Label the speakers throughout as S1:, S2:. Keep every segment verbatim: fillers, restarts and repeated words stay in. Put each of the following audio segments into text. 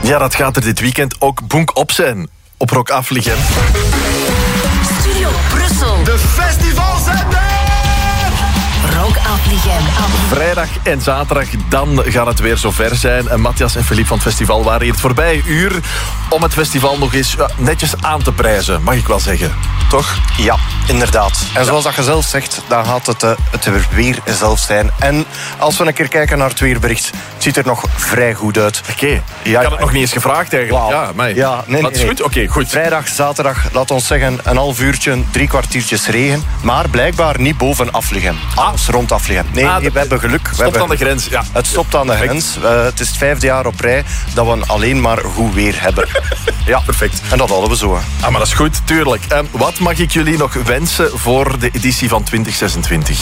S1: Ja, dat gaat er dit weekend ook bonk op zijn. Op Rock Affligem.
S2: Studio Brussel.
S1: De festivals zijn er!
S2: Rock Affligem.
S1: Vrijdag en zaterdag, dan gaat het weer zover zijn. En Matthias en Philippe van het festival waren hier het voorbije uur om het festival nog eens uh, netjes aan te prijzen, mag ik wel zeggen. Toch?
S3: Ja, inderdaad. En zoals dat je zelf zegt, dan gaat het uh, het weer zelf zijn. En als we een keer kijken naar het weerbericht, het ziet er nog vrij goed uit.
S1: Oké, okay. ja, ik had het nog niet eens gevraagd eigenlijk.
S3: Wow.
S1: Ja, mij.
S3: Ja, nee,
S1: dat is
S3: nee,
S1: goed? Oké, okay, goed.
S3: Vrijdag, zaterdag, laat ons zeggen, een half uurtje, drie kwartiertjes regen. Maar blijkbaar niet boven Affligem. Ah, rond Affligem. Nee,
S1: ah,
S3: nee, we hebben geluk.
S1: Het
S3: stopt
S1: hebben...
S3: aan de grens.
S1: Ja.
S3: Het stopt aan de grens. Uh, het is het vijfde jaar op rij dat we alleen maar goed weer hebben.
S1: Ja, perfect.
S3: En dat hadden we zo. Hè.
S1: Ah, maar dat is goed, tuurlijk. Um, wat mag ik jullie nog wensen voor de editie van twintig zesentwintig?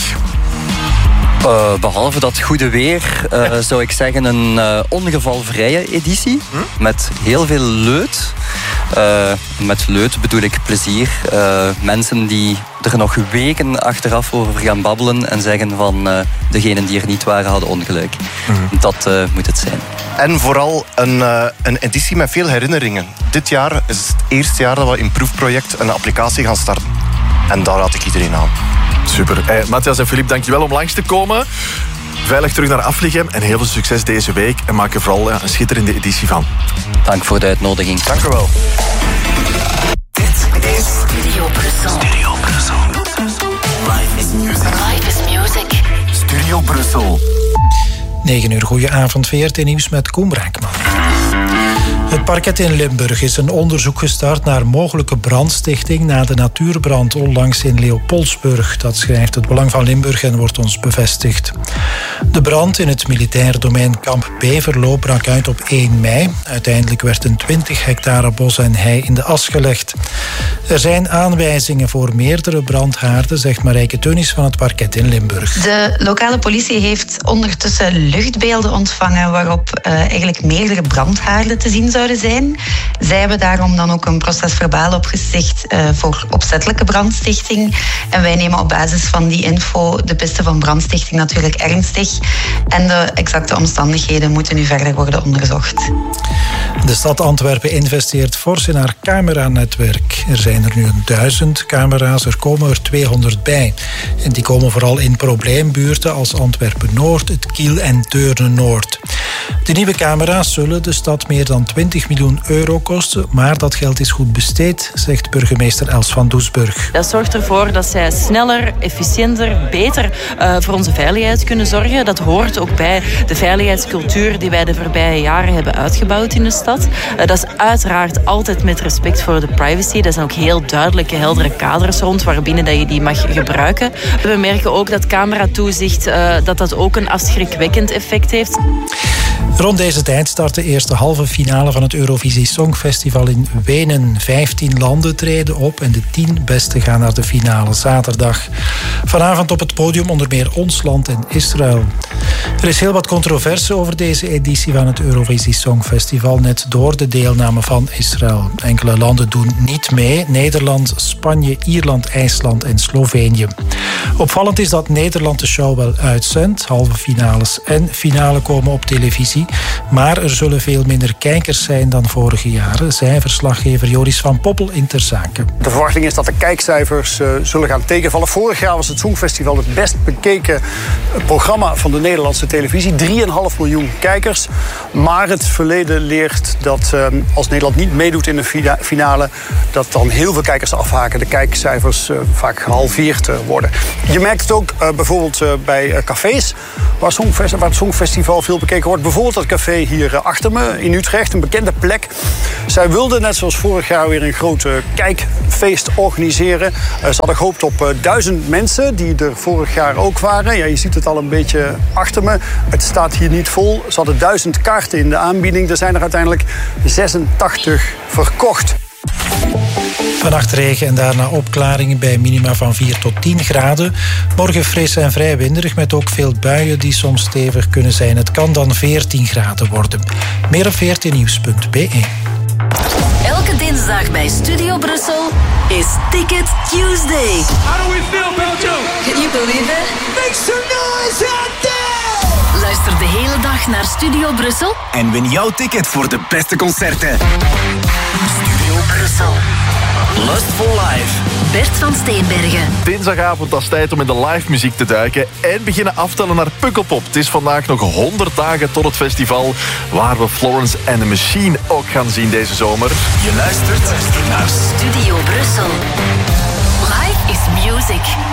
S4: Uh, behalve dat goede weer, uh, zou ik zeggen een uh, ongevalvrije editie. Hm? Met heel veel leut. Uh, met leut bedoel ik plezier. Uh, mensen die er nog weken achteraf over gaan babbelen en zeggen van uh, degenen die er niet waren hadden ongelijk. Hm. Dat uh, moet het zijn.
S3: En vooral een, uh, een editie met veel herinneringen. Dit jaar is het eerste jaar dat we in proefproject een applicatie gaan starten. En daar raad ik iedereen aan.
S1: Super. Hey, Matthias en Philippe, dankjewel om langs te komen. Veilig terug naar Affligem en heel veel succes deze week. En maak er vooral ja, een schitterende editie van.
S4: Dank voor de uitnodiging.
S1: Dank u wel.
S2: Dit is Studio Brussel. Studio Brussel. Life is music. Life is music.
S1: Studio Brussel.
S5: negen uur, goeie avond, V R T Nieuws met Koen Braakman. Het parket in Limburg is een onderzoek gestart naar mogelijke brandstichting na de natuurbrand onlangs in Leopoldsburg. Dat schrijft het Belang van Limburg en wordt ons bevestigd. De brand in het militair domein Kamp Beverlo brak uit op één mei. Uiteindelijk werd een twintig hectare bos en hei in de as gelegd. Er zijn aanwijzingen voor meerdere brandhaarden, zegt Marijke Teunis van het parket in Limburg.
S6: De lokale politie heeft ondertussen luchtbeelden ontvangen waarop uh, eigenlijk meerdere brandhaarden te zien zijn. Zijn. Zij hebben daarom dan ook een procesverbaal opgezegd uh, voor opzettelijke brandstichting. En wij nemen op basis van die info de piste van brandstichting natuurlijk ernstig. En de exacte omstandigheden moeten nu verder worden onderzocht.
S5: De stad Antwerpen investeert fors in haar cameranetwerk. Er zijn er nu een duizend camera's, er komen er tweehonderd bij. En die komen vooral in probleembuurten als Antwerpen-Noord, het Kiel en Deurne-Noord. De nieuwe camera's zullen de stad meer dan twintig miljoen euro kosten, maar dat geld is goed besteed, zegt burgemeester Els van Doesburg.
S7: Dat zorgt ervoor dat zij sneller, efficiënter, beter uh, voor onze veiligheid kunnen zorgen. Dat hoort ook bij de veiligheidscultuur die wij de voorbije jaren hebben uitgebouwd in de stad. Uh, dat is uiteraard altijd met respect voor de privacy. Dat zijn ook heel duidelijke, heldere kaders rond waarbinnen dat je die mag gebruiken. We merken ook dat cameratoezicht uh, dat dat ook een afschrikwekkend effect heeft.
S5: Rond deze tijd start de eerste halve finale van het Eurovisie Songfestival in Wenen. Vijftien landen treden op en de tien beste gaan naar de finale zaterdag. Vanavond op het podium onder meer ons land en Israël. Er is heel wat controverse over deze editie van het Eurovisie Songfestival, net door de deelname van Israël. Enkele landen doen niet mee. Nederland, Spanje, Ierland, IJsland en Slovenië. Opvallend is dat Nederland de show wel uitzendt. Halve finales en finale komen op televisie. Maar er zullen veel minder kijkers zijn dan vorige jaren, zei verslaggever Joris van Poppel in Ter Zake.
S8: De verwachting is dat de kijkcijfers uh, zullen gaan tegenvallen. Vorig jaar was het Songfestival het best bekeken programma van de Nederlandse televisie. drie komma vijf miljoen kijkers. Maar het verleden leert dat uh, als Nederland niet meedoet in de finale, dat dan heel veel kijkers afhaken. De kijkcijfers uh, vaak gehalveerd uh, worden. Je merkt het ook uh, bijvoorbeeld uh, bij uh, cafés waar, Songfest- waar het Songfestival veel bekeken wordt. Bijvoorbeeld dat café hier uh, achter me in Utrecht, een bekende plek. Zij wilden net zoals vorig jaar weer een groot uh, kijkfeest organiseren. Uh, ze hadden gehoopt op uh, duizend mensen die er vorig jaar ook waren. Ja, je ziet het al een beetje achter me. Het staat hier niet vol. Ze hadden duizend kaarten in de aanbieding. Er zijn er uiteindelijk zesentachtig verkocht.
S5: Vannacht regen en daarna opklaringen bij minima van vier tot tien graden. Morgen fris en vrij winderig met ook veel buien die soms stevig kunnen zijn. Het kan dan veertien graden worden. Meer op v r t nieuws punt b e.
S2: Elke dinsdag bij Studio Brussel is Ticket Tuesday.
S9: How do we feel, Belgium?
S2: Can you believe it?
S9: Make some noise out there!
S2: Luister de hele dag naar Studio Brussel
S9: en win jouw ticket voor de beste concerten. Studio Brussel. Lustful Live.
S2: Bert van Steenbergen.
S1: Dinsdagavond, dat is tijd om in de live muziek te duiken en beginnen aftellen naar Pukkelpop. Het is vandaag nog honderd dagen tot het festival, waar we Florence and the Machine ook gaan zien deze zomer.
S9: Je luistert naar
S2: Studio Brussel. Live is music.